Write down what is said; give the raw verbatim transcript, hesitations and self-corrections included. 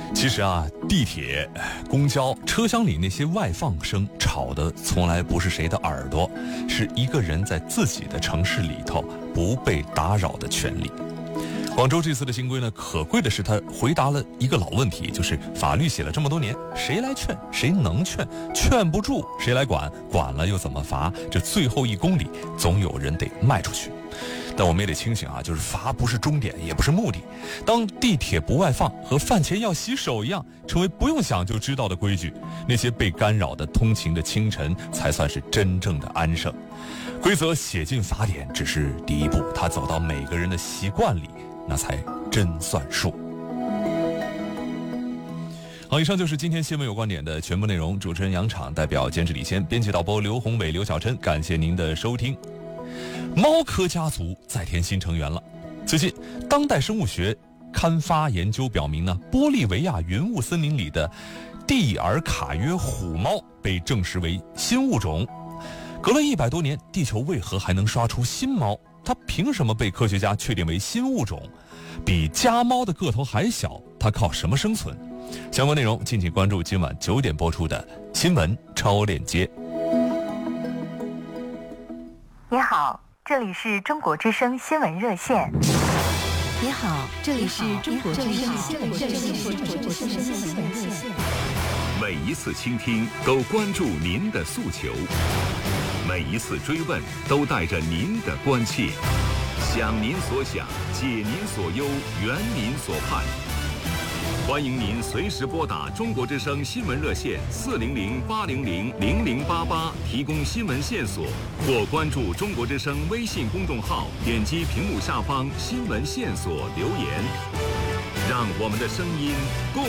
其实啊，地铁、公交车厢里那些外放声吵的从来不是谁的耳朵，是一个人在自己的城市里头不被打扰的权利。广州这次的新规呢，可贵的是他回答了一个老问题，就是法律写了这么多年，谁来劝，谁能劝，劝不住谁来管，管了又怎么罚？这最后一公里总有人得迈出去。但我们也得清醒啊，就是罚不是终点，也不是目的。当地铁不外放和饭前要洗手一样，成为不用想就知道的规矩，那些被干扰的通勤的清晨才算是真正的安生。规则写进法典只是第一步，它走到每个人的习惯里，那才真算数。好，以上就是今天新闻有观点的全部内容。主持人杨昶，代表监制李谦，编辑导播刘宏伟、刘晓琛，感谢您的收听。猫科家族再添新成员了。最近，当代生物学刊发研究表明呢，玻利维亚云雾森林里的蒂尔卡约虎猫被证实为新物种。隔了一百多年，地球为何还能刷出新猫？它凭什么被科学家确定为新物种？比家猫的个头还小，它靠什么生存？相关内容敬请关注今晚九点播出的新闻超链接。 你好，这里是中国之声新闻热线。 你好，这里是中国之声新闻热线。 每一次倾听都关注您的诉求，每一次追问都带着您的关切，想您所想，解您所忧，圆您所盼。欢迎您随时拨打中国之声新闻热线四零零八零零零零八八提供新闻线索，或关注中国之声微信公众号，点击屏幕下方新闻线索留言，让我们的声音共